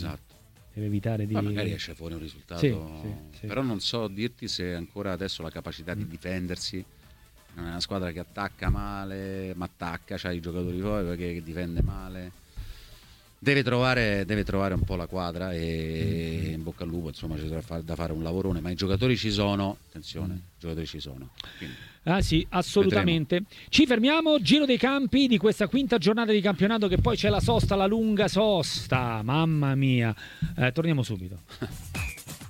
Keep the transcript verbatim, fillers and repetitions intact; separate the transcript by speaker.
Speaker 1: Esatto.
Speaker 2: Deve evitare di...
Speaker 1: Ma magari esce fuori un risultato,
Speaker 2: sì, sì, sì.
Speaker 1: Però non so dirti se ancora adesso la capacità di difendersi. Non è una squadra che attacca male, ma attacca, c'ha i giocatori fuori perché che difende male. Deve trovare, deve trovare un po' la quadra e in bocca al lupo, insomma, ci sarà da fare un lavorone, ma i giocatori ci sono, attenzione, i giocatori ci sono. Quindi,
Speaker 2: ah sì, assolutamente. Vedremo. Ci fermiamo, giro dei campi di questa quinta giornata di campionato, che poi c'è la sosta, la lunga sosta, mamma mia. Eh, torniamo subito.